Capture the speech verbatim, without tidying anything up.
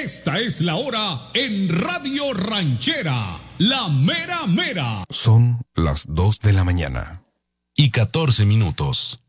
Esta es la hora en Radio Ranchera, la mera mera. Son las dos de la mañana. Y catorce minutos.